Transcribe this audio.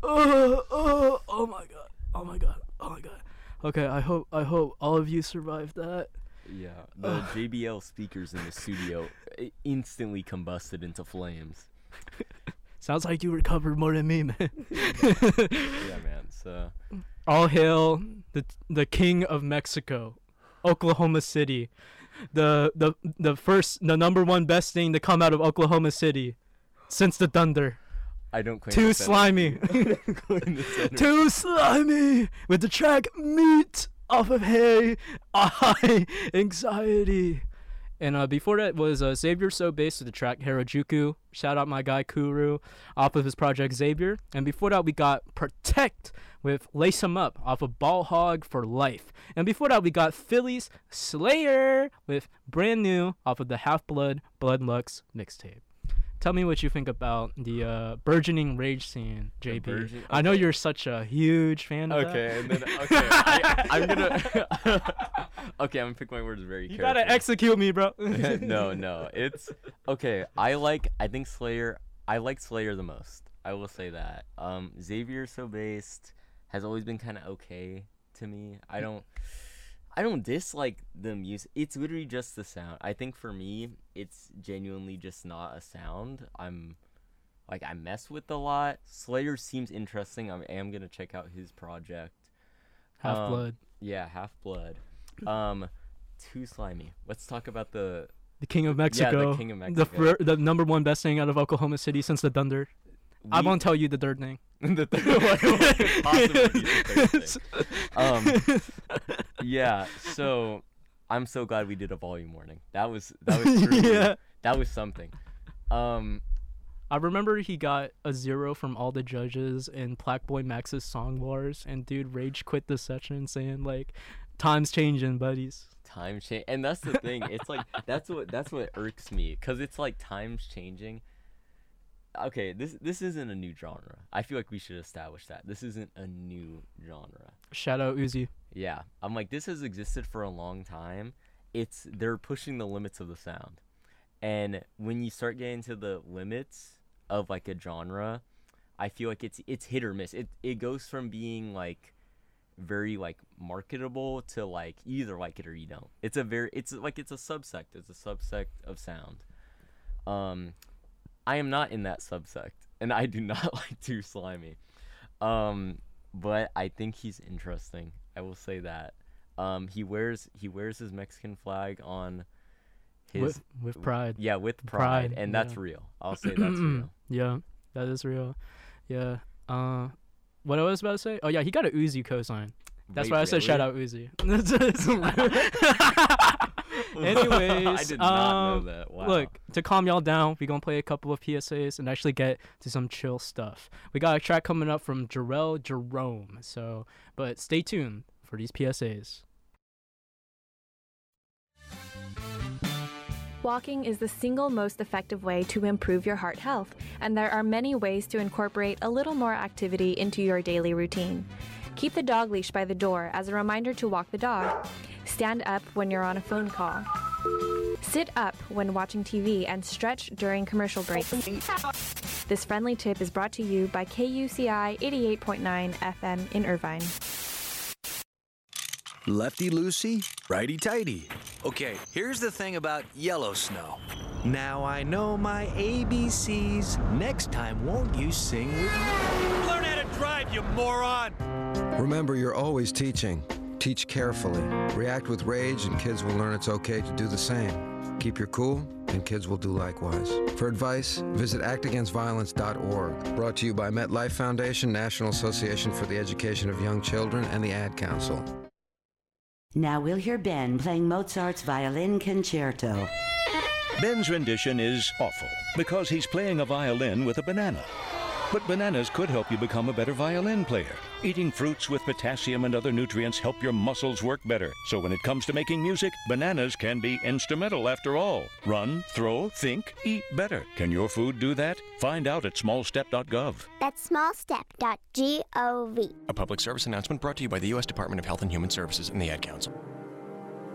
Oh my god. Oh my god. Oh my god. Okay, I hope all of you survived that. Yeah, the JBL speakers in the studio instantly combusted into flames. Sounds like you recovered more than me, man. Yeah, man. So all hail the king of Mexico, Oklahoma City. The number one best thing to come out of Oklahoma City since the Thunder. I don't claim Too slimy. Too slimy with the track Meat off of Hey I Anxiety. And before that was Xavier So Bass with the track Harajuku. Shout out my guy Kuru off of his project Xavier. And before that we got Protect with Lace 'Em Up off of Ball Hog for Life. And before that we got Philly's Slayer with Brand New off of the Half Blood Blood Lux mixtape. Tell me what you think about the burgeoning rage scene, JB. Okay. I know you're such a huge fan of that. And then I'm gonna I'm gonna pick my words very carefully. You gotta execute me, bro. No, it's okay. I like Slayer the most. I will say that. Xavier So Based has always been kind of okay to me. I don't dislike the music. It's literally just the sound. I think for me, it's genuinely just not a sound. I mess with a lot. Slayer seems interesting. I am gonna check out his project. Half Blood. Yeah, Half Blood. Too slimy. Let's talk about the King of Mexico. Yeah, the King of Mexico. The number one best thing out of Oklahoma City since the Thunder. I won't tell you the third thing. The third thing. Yeah, so I'm so glad we did a volume warning. That was truly, yeah. That was something. I remember he got a 0 from all the judges in Black Boy Max's Song Wars, and dude rage quit the session saying like, "Time's changing, buddies." Time change, and that's the thing. It's like that's what irks me, cause it's like time's changing. Okay, this isn't a new genre. I feel like we should establish that. This isn't a new genre. Shout out Uzi. Yeah. I'm like, this has existed for a long time. They're pushing the limits of the sound. And when you start getting to the limits of like a genre, I feel like it's hit or miss. It goes from being like very like marketable to like you either like it or you don't. It's a subsect. It's a subsect of sound. I am not in that subsect, and I do not like Too Slimy. But I think he's interesting. I will say that. He wears his Mexican flag on his with pride. Yeah, with pride, and that's real. I'll say that's real. Yeah, that is real. Yeah. What I was about to say? Oh yeah, he got a Uzi cosign. That's why I said shout out Uzi. Anyways, I did not know that. Wow. Look, to calm y'all down, we're going to play a couple of PSAs and actually get to some chill stuff. We got a track coming up from Jarrell Jerome, but stay tuned for these PSAs. Walking is the single most effective way to improve your heart health, and there are many ways to incorporate a little more activity into your daily routine. Keep the dog leash by the door as a reminder to walk the dog. Stand up when you're on a phone call. Sit up when watching TV and stretch during commercial breaks. This friendly tip is brought to you by KUCI 88.9 FM in Irvine. Lefty loosey, righty tighty. Okay, here's the thing about yellow snow. Now I know my ABCs. Next time, won't you sing with me? Learn how to drive, you moron! Remember, you're always teaching. Teach carefully. React with rage, and kids will learn it's okay to do the same. Keep your cool, and kids will do likewise. For advice, visit actagainstviolence.org. Brought to you by MetLife Foundation, National Association for the Education of Young Children, and the Ad Council. Now we'll hear Ben playing Mozart's Violin Concerto. Ben's rendition is awful because he's playing a violin with a banana. But bananas could help you become a better violin player. Eating fruits with potassium and other nutrients help your muscles work better. So when it comes to making music, bananas can be instrumental after all. Run, throw, think, eat better. Can your food do that? Find out at smallstep.gov. That's smallstep.gov. A public service announcement brought to you by the U.S. Department of Health and Human Services and the Ad Council.